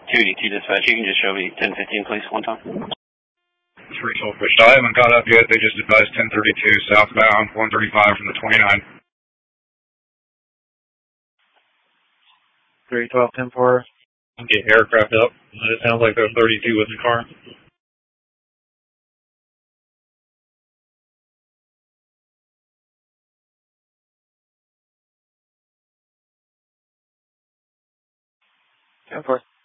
282 dispatch, you can just show me 1015, please, one time. 312 Fish. I haven't got up yet. They just advised 1032 southbound, 135 from the 29. 312, 10-4. Get aircraft up. It sounds like there's 32 with the car. Ten 4.